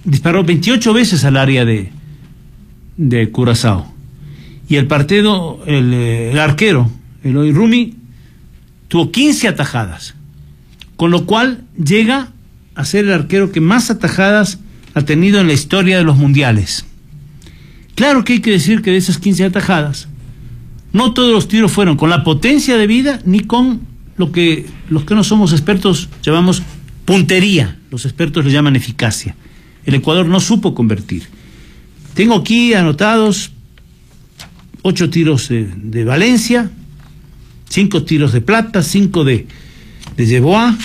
disparó 28 veces al área de Curazao. Y el partido, el arquero, Eloy Rumi, tuvo 15 atajadas, con lo cual llega a ser el arquero que más atajadas ha tenido en la historia de los mundiales. Claro que hay que decir que de esas 15 atajadas, no todos los tiros fueron con la potencia de vida, ni con lo que los que no somos expertos llamamos puntería. Los expertos le llaman eficacia. El Ecuador no supo convertir. Tengo aquí anotados 8 tiros de Valencia, 5 tiros de Plata, 5 de Yeboah,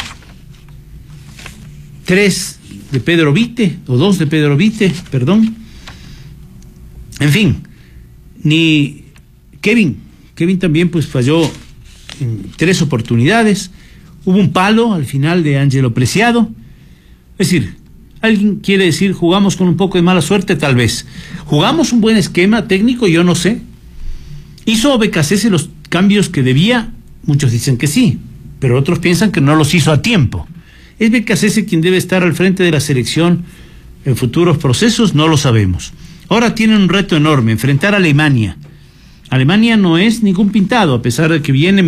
3 de Pedro Vite, o 2 de Pedro Vite, perdón. En fin, ni Kevin también pues falló en 3 oportunidades. Hubo un palo al final de Ángelo Preciado. Es decir, alguien quiere decir, jugamos con un poco de mala suerte, tal vez. Jugamos un buen esquema técnico, yo no sé. ¿Hizo Becasese los cambios que debía? Muchos dicen que sí, pero otros piensan que no los hizo a tiempo. ¿Es Becasese quien debe estar al frente de la selección en futuros procesos? No lo sabemos. Ahora tienen un reto enorme, enfrentar a Alemania. Alemania no es ningún pintado, a pesar de que viene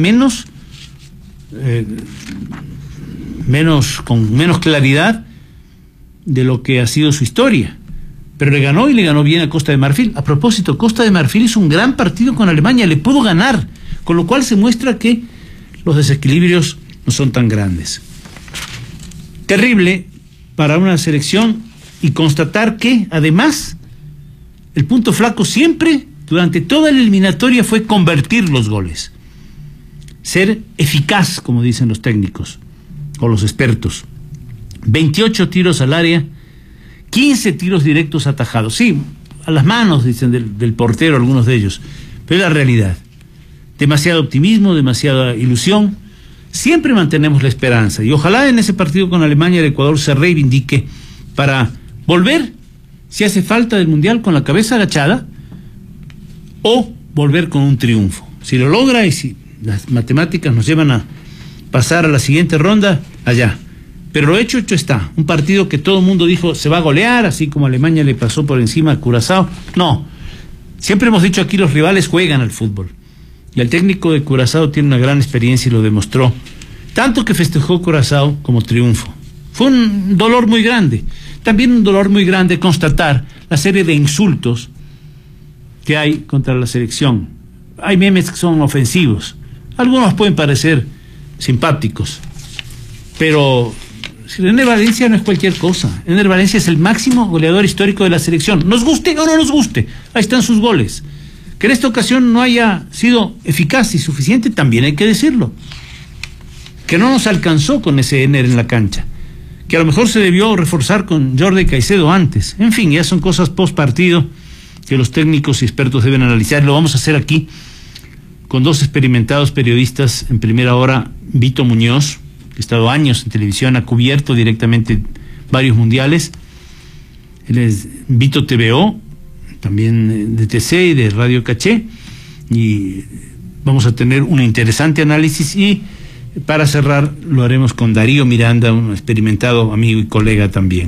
con menos claridad de lo que ha sido su historia. Pero le ganó, y le ganó bien a Costa de Marfil. A propósito, Costa de Marfil hizo un gran partido con Alemania, le pudo ganar, con lo cual se muestra que los desequilibrios no son tan grandes. Terrible para una selección, y constatar que, además, el punto flaco siempre, durante toda la eliminatoria, fue convertir los goles. Ser eficaz, como dicen los técnicos o los expertos. 28 tiros al área, 15 tiros directos atajados. Sí, a las manos, dicen, del portero, algunos de ellos. Pero es la realidad. Demasiado optimismo, demasiada ilusión. Siempre mantenemos la esperanza. Y ojalá en ese partido con Alemania el Ecuador se reivindique para volver, si hace falta, del Mundial con la cabeza agachada, o volver con un triunfo. Si lo logra, y si las matemáticas nos llevan a pasar a la siguiente ronda, allá. Pero lo hecho está. Un partido que todo el mundo dijo se va a golear, así como Alemania le pasó por encima a Curazao. No. Siempre hemos dicho aquí, los rivales juegan al fútbol. Y el técnico de Curazao tiene una gran experiencia y lo demostró. Tanto que festejó Curazao como triunfo. Fue un dolor muy grande. También un dolor muy grande constatar la serie de insultos que hay contra la selección. Hay memes que son ofensivos. Algunos pueden parecer simpáticos, pero Ener Valencia no es cualquier cosa. Ener Valencia es el máximo goleador histórico de la selección. Nos guste o no nos guste, ahí están sus goles. Que en esta ocasión no haya sido eficaz y suficiente, también hay que decirlo. Que no nos alcanzó con ese Ener en la cancha. Que a lo mejor se debió reforzar con Jordi Caicedo antes. En fin, ya son cosas post partido que los técnicos y expertos deben analizar. Lo vamos a hacer aquí con 2 experimentados periodistas en primera hora. Vito Muñoz, que ha estado años en televisión, ha cubierto directamente varios mundiales. Él es Vito TVO, también de TC y de Radio Caché, y vamos a tener un interesante análisis. Y para cerrar lo haremos con Darío Miranda, un experimentado amigo y colega también.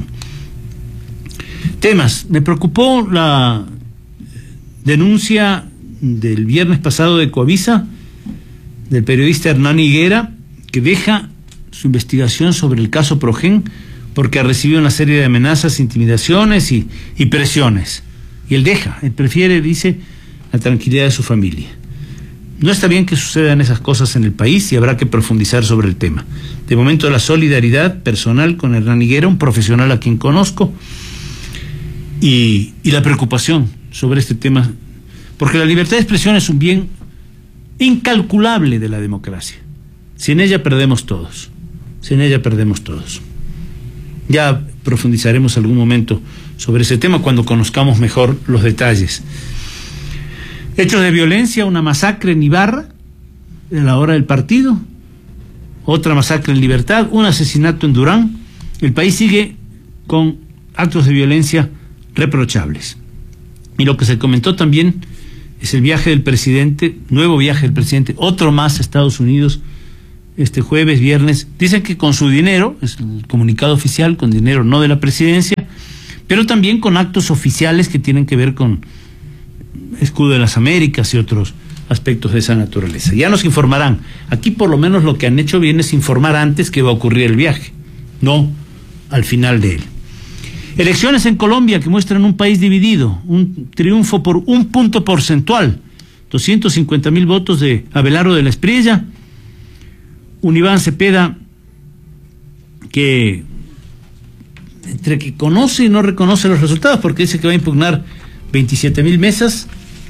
Temas. Me preocupó la denuncia del viernes pasado de Coavisa, del periodista Hernán Higuera, que deja su investigación sobre el caso Progen porque ha recibido una serie de amenazas, intimidaciones y presiones. Y él prefiere, dice, la tranquilidad de su familia. No está bien que sucedan esas cosas en el país y habrá que profundizar sobre el tema. De momento, la solidaridad personal con Hernán Higuera, un profesional a quien conozco, y la preocupación sobre este tema, porque la libertad de expresión es un bien incalculable de la democracia. Sin ella perdemos todos. Sin ella perdemos todos. Ya profundizaremos algún momento sobre ese tema cuando conozcamos mejor los detalles. Hechos de violencia, una masacre en Ibarra a la hora del partido, otra masacre en Libertad, un asesinato en Durán. El país sigue con actos de violencia reprochables. Y lo que se comentó también es el viaje del presidente, nuevo viaje del presidente, otro más a Estados Unidos, este jueves, viernes. Dicen que con su dinero, es el comunicado oficial, con dinero no de la presidencia, pero también con actos oficiales que tienen que ver con Escudo de las Américas y otros aspectos de esa naturaleza. Ya nos informarán. Aquí por lo menos lo que han hecho bien es informar antes que va a ocurrir el viaje, no al final de él. Elecciones en Colombia que muestran un país dividido, un triunfo por 1 punto porcentual, 250,000 votos de Abelardo de la Espriella, un Iván Cepeda que entre que conoce y no reconoce los resultados, porque dice que va a impugnar 27,000 mesas,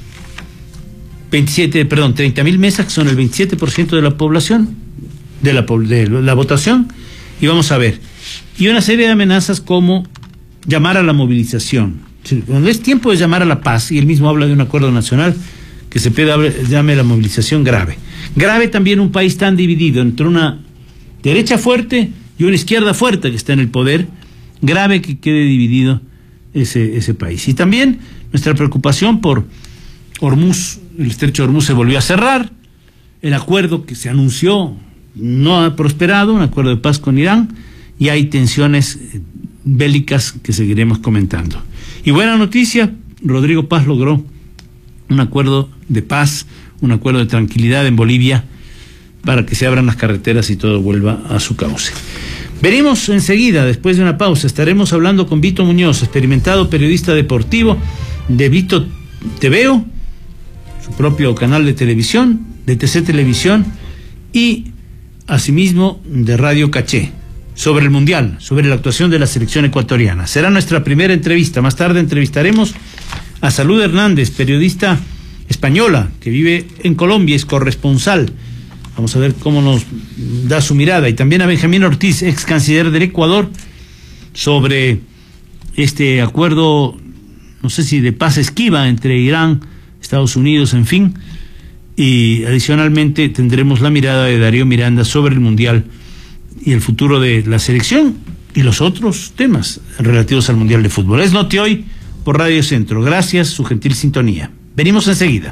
30,000 mesas, que son el 27% de la población, de la votación, y vamos a ver. Y una serie de amenazas como llamar a la movilización. Cuando es tiempo de llamar a la paz, y él mismo habla de un acuerdo nacional, que Cepeda llame a la movilización grave. Grave también un país tan dividido entre una derecha fuerte y una izquierda fuerte que está en el poder. Grave que quede dividido ese país. Y también nuestra preocupación por Hormuz. El estrecho de Hormuz se volvió a cerrar, el acuerdo que se anunció no ha prosperado, un acuerdo de paz con Irán, y hay tensiones bélicas que seguiremos comentando. Y buena noticia, Rodrigo Paz logró un acuerdo de paz, un acuerdo de tranquilidad en Bolivia, para que se abran las carreteras y todo vuelva a su cauce. Venimos enseguida, después de una pausa, estaremos hablando con Vito Muñoz, experimentado periodista deportivo de Vito TVO, su propio canal de televisión, de TC Televisión, y asimismo de Radio Caché, sobre el Mundial, sobre la actuación de la selección ecuatoriana. Será nuestra primera entrevista. Más tarde entrevistaremos a Salud Hernández, periodista española que vive en Colombia, es corresponsal. Vamos a ver cómo nos da su mirada. Y también a Benjamín Ortiz, ex canciller del Ecuador, sobre este acuerdo, no sé si de paz esquiva, entre Irán, Estados Unidos, en fin. Y adicionalmente tendremos la mirada de Darío Miranda sobre el Mundial y el futuro de la selección y los otros temas relativos al Mundial de Fútbol. Es Noti Hoy por Radio Centro. Gracias, su gentil sintonía. Venimos enseguida.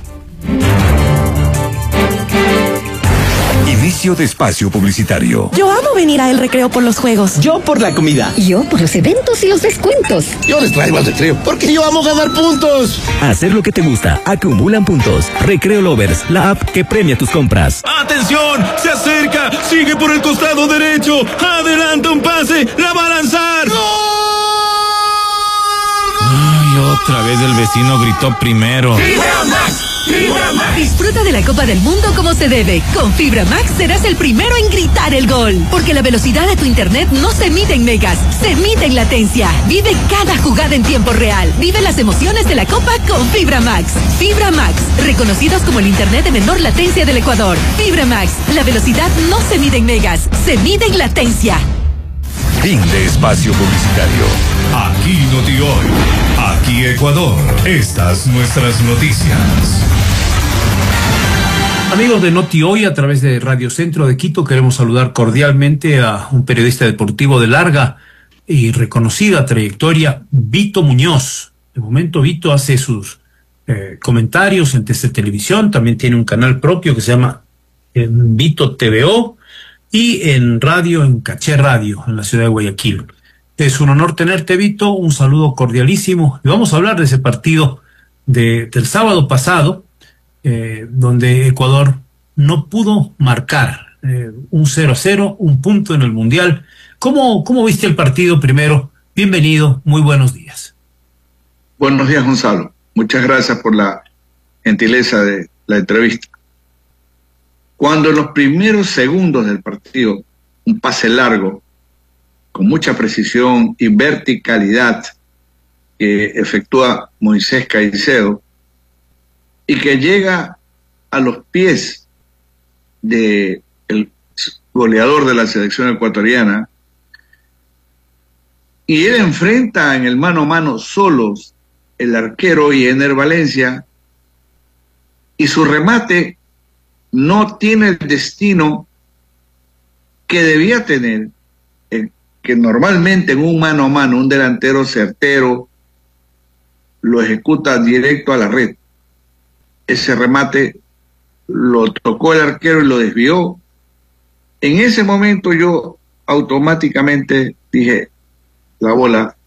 Inicio de espacio publicitario. Yo amo venir a El Recreo por los juegos. Yo por la comida. Yo por los eventos y los descuentos. Yo les traigo al Recreo porque yo amo ganar puntos. Hacer lo que te gusta. Acumulan puntos. Recreo Lovers, la app que premia tus compras. ¡Atención! ¡Se acerca! ¡Sigue por el costado derecho! ¡Adelanta un pase! ¡La va a lanzar! ¡Gol! Ay, otra vez el vecino gritó primero. ¡Fibra Max! Disfruta de la Copa del Mundo como se debe. Con Fibra Max serás el primero en gritar el gol. Porque la velocidad de tu internet no se mide en megas, se mide en latencia. Vive cada jugada en tiempo real. Vive las emociones de la Copa con Fibra Max. Fibra Max, reconocidos como el internet de menor latencia del Ecuador. Fibra Max, la velocidad no se mide en megas, se mide en latencia. Fin de espacio publicitario. Aquí Noti Hoy, aquí Ecuador. Estas nuestras noticias. Amigos de Noti Hoy, a través de Radio Centro de Quito, queremos saludar cordialmente a un periodista deportivo de larga y reconocida trayectoria, Vito Muñoz. De momento, Vito hace sus comentarios en TC Televisión, también tiene un canal propio que se llama Vito TVO, y en radio, en Caché Radio, en la ciudad de Guayaquil. Es un honor tenerte, Vito, un saludo cordialísimo, y vamos a hablar de ese partido del sábado pasado, donde Ecuador no pudo marcar un 0-0, un punto en el Mundial. ¿Cómo viste el partido primero? Bienvenido, muy buenos días. Buenos días, Gonzalo. Muchas gracias por la gentileza de la entrevista. Cuando en los primeros segundos del partido, un pase largo, con mucha precisión y verticalidad, que efectúa Moisés Caicedo, y que llega a los pies del goleador de la selección ecuatoriana, y él enfrenta en el mano a mano solos el arquero y Ener Valencia, y su remate no tiene el destino que debía tener, que normalmente en un mano a mano un delantero certero lo ejecuta directo a la red. Ese remate lo tocó el arquero y lo desvió. En ese momento yo automáticamente dije, la bola